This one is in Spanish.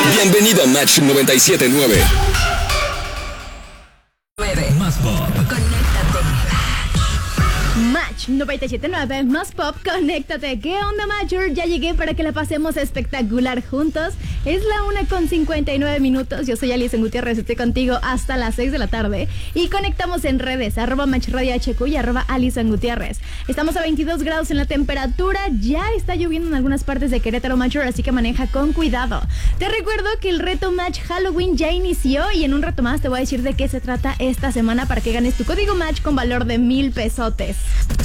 Bienvenido a Match 97.9. Más Pop. Match 97.9, Más Pop, conéctate. ¿Qué onda, Matcher? Ya llegué para que la pasemos espectacular juntos. Es la 1:59. Yo soy Alison Gutiérrez, estoy contigo hasta las 6 de la tarde. Y conectamos en redes, @MatchRadioHQ y @Alison Gutiérrez. Estamos a 22 grados en la temperatura. Ya está lloviendo en algunas partes de Querétaro, Matcher, así que maneja con cuidado. Te recuerdo que el reto Match Halloween ya inició y en un rato más te voy a decir de qué se trata esta semana para que ganes tu código Match con valor de 1,000 pesotes.